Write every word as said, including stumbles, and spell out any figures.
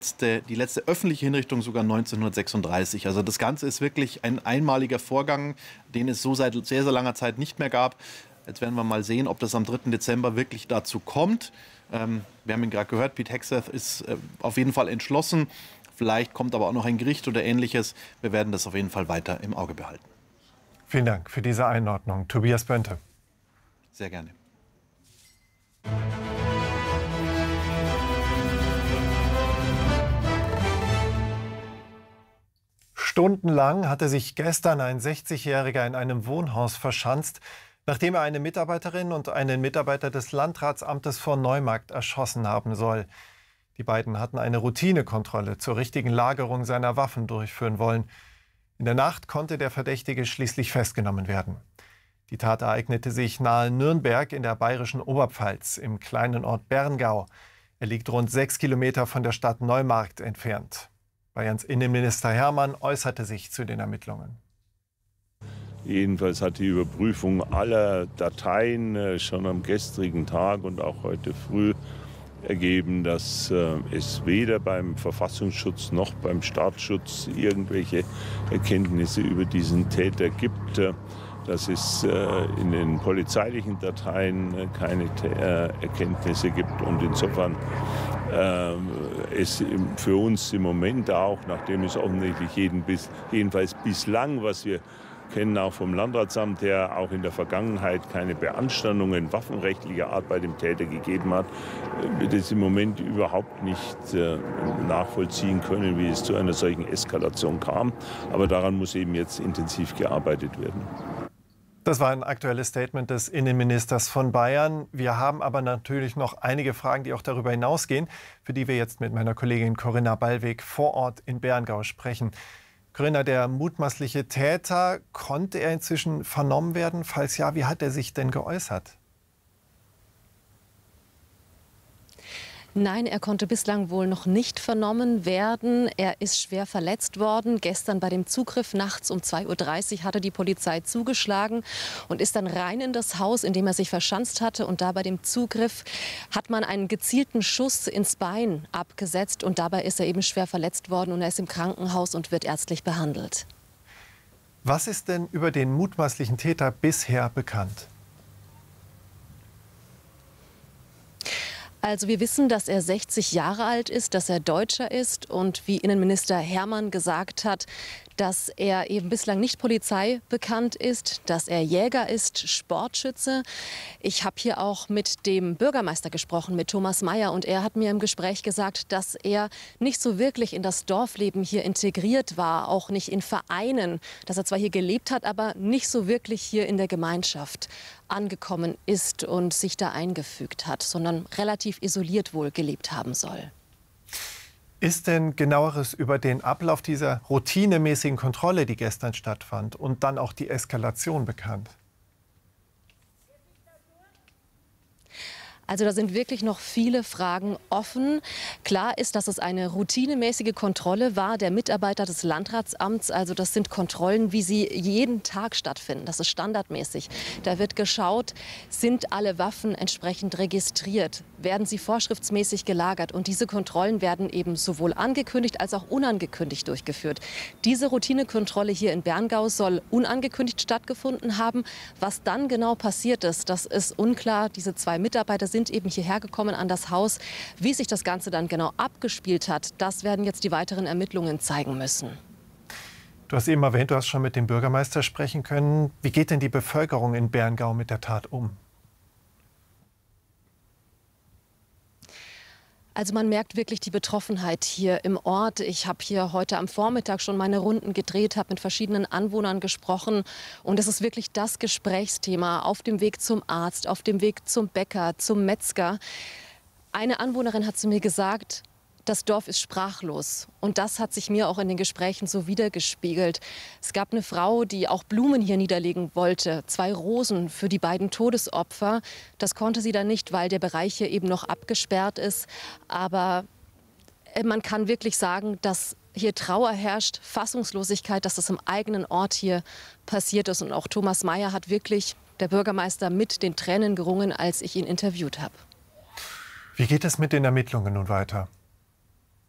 letzte, die letzte öffentliche Hinrichtung sogar neunzehnhundertsechsunddreißig. Also das Ganze ist wirklich ein einmaliger Vorgang, den es so seit sehr, sehr langer Zeit nicht mehr gab. Jetzt werden wir mal sehen, ob das am dritten Dezember wirklich dazu kommt. Ähm, wir haben ihn gerade gehört, Pete Hegseth ist äh, auf jeden Fall entschlossen. Vielleicht kommt aber auch noch ein Gericht oder Ähnliches. Wir werden das auf jeden Fall weiter im Auge behalten. Vielen Dank für diese Einordnung. Tobias Bönte. Sehr gerne. Stundenlang hatte sich gestern ein sechzigjähriger in einem Wohnhaus verschanzt, nachdem er eine Mitarbeiterin und einen Mitarbeiter des Landratsamtes von Neumarkt erschossen haben soll. Die beiden hatten eine Routinekontrolle zur richtigen Lagerung seiner Waffen durchführen wollen. In der Nacht konnte der Verdächtige schließlich festgenommen werden. Die Tat ereignete sich nahe Nürnberg in der bayerischen Oberpfalz im kleinen Ort Berngau. Er liegt rund sechs Kilometer von der Stadt Neumarkt entfernt. Bayerns Innenminister Hermann äußerte sich zu den Ermittlungen. Jedenfalls hat die Überprüfung aller Dateien äh, schon am gestrigen Tag und auch heute früh ergeben, dass äh, es weder beim Verfassungsschutz noch beim Staatsschutz irgendwelche Erkenntnisse über diesen Täter gibt. Äh, dass es äh, in den polizeilichen Dateien äh, keine äh, Erkenntnisse gibt und insofern äh, es im, für uns im Moment auch, nachdem es offensichtlich jeden bis, jedenfalls bislang, was wir kennen auch vom Landratsamt her, auch in der Vergangenheit keine Beanstandungen waffenrechtlicher Art bei dem Täter gegeben hat, wird es im Moment überhaupt nicht äh, nachvollziehen können, wie es zu einer solchen Eskalation kam. Aber daran muss eben jetzt intensiv gearbeitet werden. Das war ein aktuelles Statement des Innenministers von Bayern. Wir haben aber natürlich noch einige Fragen, die auch darüber hinausgehen, für die wir jetzt mit meiner Kollegin Corinna Ballweg vor Ort in Berngau sprechen. Corinna, der mutmaßliche Täter, konnte er inzwischen vernommen werden? Falls ja, wie hat er sich denn geäußert? Nein, er konnte bislang wohl noch nicht vernommen werden. Er ist schwer verletzt worden. Gestern bei dem Zugriff nachts um zwei Uhr dreißig hatte die Polizei zugeschlagen und ist dann rein in das Haus, in dem er sich verschanzt hatte. Und da bei dem Zugriff hat man einen gezielten Schuss ins Bein abgesetzt. Und dabei ist er eben schwer verletzt worden und er ist im Krankenhaus und wird ärztlich behandelt. Was ist denn über den mutmaßlichen Täter bisher bekannt? Also wir wissen, dass er sechzig Jahre alt ist, dass er Deutscher ist und wie Innenminister Hermann gesagt hat, dass er eben bislang nicht Polizei bekannt ist, dass er Jäger ist, Sportschütze. Ich habe hier auch mit dem Bürgermeister gesprochen, mit Thomas Mayer, und er hat mir im Gespräch gesagt, dass er nicht so wirklich in das Dorfleben hier integriert war, auch nicht in Vereinen, dass er zwar hier gelebt hat, aber nicht so wirklich hier in der Gemeinschaft angekommen ist und sich da eingefügt hat, sondern relativ isoliert wohl gelebt haben soll. Ist denn genaueres über den Ablauf dieser routinemäßigen Kontrolle, die gestern stattfand, und dann auch die Eskalation bekannt? Also da sind wirklich noch viele Fragen offen. Klar ist, dass es eine routinemäßige Kontrolle war der Mitarbeiter des Landratsamts. Also das sind Kontrollen, wie sie jeden Tag stattfinden. Das ist standardmäßig. Da wird geschaut, sind alle Waffen entsprechend registriert? Werden sie vorschriftsmäßig gelagert? Und diese Kontrollen werden eben sowohl angekündigt als auch unangekündigt durchgeführt. Diese Routinekontrolle hier in Berngau soll unangekündigt stattgefunden haben. Was dann genau passiert ist, das ist unklar. Diese zwei Mitarbeiter sind eben hierher gekommen an das Haus. Wie sich das Ganze dann genau abgespielt hat, das werden jetzt die weiteren Ermittlungen zeigen müssen. Du hast eben erwähnt, du hast schon mit dem Bürgermeister sprechen können. Wie geht denn die Bevölkerung in Berngau mit der Tat um? Also man merkt wirklich die Betroffenheit hier im Ort. Ich habe hier heute am Vormittag schon meine Runden gedreht, habe mit verschiedenen Anwohnern gesprochen. Und es ist wirklich das Gesprächsthema auf dem Weg zum Arzt, auf dem Weg zum Bäcker, zum Metzger. Eine Anwohnerin hat zu mir gesagt, das Dorf ist sprachlos. Und das hat sich mir auch in den Gesprächen so widergespiegelt. Es gab eine Frau, die auch Blumen hier niederlegen wollte. Zwei Rosen für die beiden Todesopfer. Das konnte sie dann nicht, weil der Bereich hier eben noch abgesperrt ist. Aber man kann wirklich sagen, dass hier Trauer herrscht, Fassungslosigkeit, dass das im eigenen Ort hier passiert ist. Und auch Thomas Mayer hat wirklich, der Bürgermeister, mit den Tränen gerungen, als ich ihn interviewt habe. Wie geht es mit den Ermittlungen nun weiter?